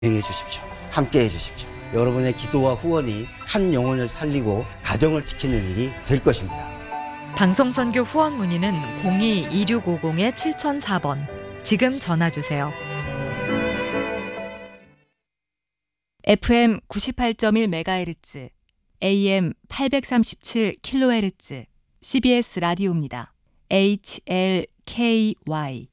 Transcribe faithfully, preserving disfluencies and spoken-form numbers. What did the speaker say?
행해 주십시오. 함께 해 주십시오. 여러분의 기도와 후원이 한 영혼을 살리고 가정을 지키는 일이 될 것입니다. 방송선교 후원 문의는 공이 이육오공 칠공공사 번. 지금 전화주세요. 에프엠 구십팔 점 일 메가헤르츠, 에이엠 팔백삼십칠 킬로헤르츠, 씨비에스 라디오입니다. 에이치엘케이와이